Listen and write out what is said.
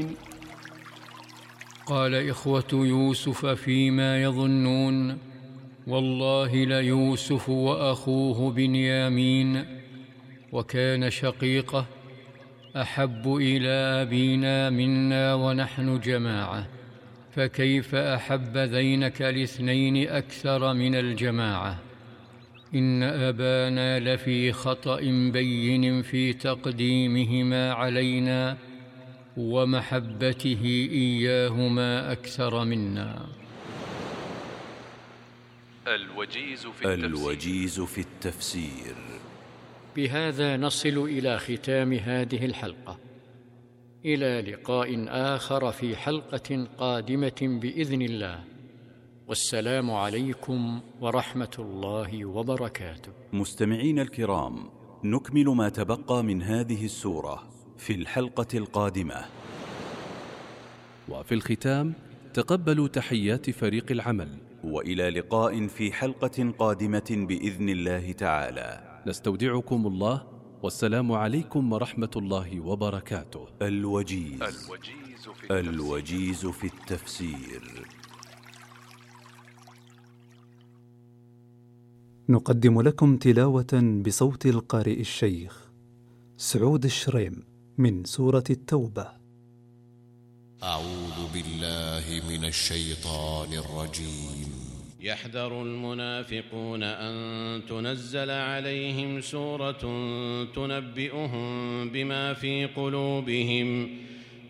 قال إخوة يوسف فيما يظنون: والله ليوسف وأخوه بنيامين وكان شقيقه أحب إلى أبينا منا ونحن جماعة، فكيف أحب ذينك الاثنين أكثر من الجماعة؟ إن أبانا لفي خطأ بين في تقديمهما علينا ومحبته إياهما أكثر منا. الوجيز في التفسير. بهذا نصل إلى ختام هذه الحلقة. إلى لقاء آخر في حلقة قادمة بإذن الله، والسلام عليكم ورحمة الله وبركاته. مستمعين الكرام، نكمل ما تبقى من هذه السورة في الحلقة القادمة. وفي الختام تقبلوا تحيات فريق العمل، وإلى لقاء في حلقة قادمة بإذن الله تعالى. نستودعكم الله، والسلام عليكم ورحمة الله وبركاته. الوجيز في التفسير. نقدم لكم تلاوة بصوت القارئ الشيخ سعود الشريم من سورة التوبة. أعوذ بالله من الشيطان الرجيم. يحذر المنافقون أن تنزل عليهم سورة تنبئهم بما في قلوبهم